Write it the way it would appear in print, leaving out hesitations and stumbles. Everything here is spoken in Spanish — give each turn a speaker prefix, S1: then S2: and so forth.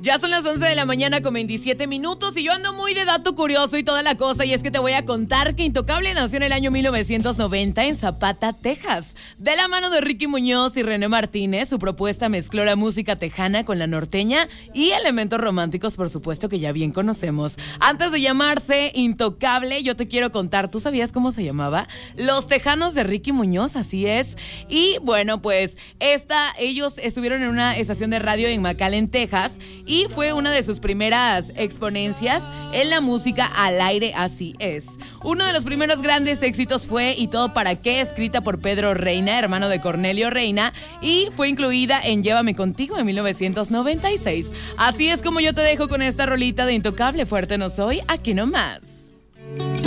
S1: Ya son las 11 de la mañana con 27 minutos y yo ando muy de dato curioso y toda la cosa, y es que te voy a contar que Intocable nació en el año 1990 en Zapata, Texas. De la mano de Ricky Muñoz y René Martínez, su propuesta mezcló la música tejana con la norteña y elementos románticos, por supuesto, que ya bien conocemos. Antes de llamarse Intocable, yo te quiero contar, ¿tú sabías cómo se llamaba? Los Tejanos de Ricky Muñoz, así es. Y bueno, pues ellos estuvieron en una estación de radio en McAllen, Texas, y fue una de sus primeras exponencias en la música al aire, así es. Uno de los primeros grandes éxitos fue Y todo para qué, escrita por Pedro Reina, hermano de Cornelio Reina, y fue incluida en Llévame contigo en 1996. Así es como yo te dejo con esta rolita de Intocable. Fuerte no soy, aquí nomás.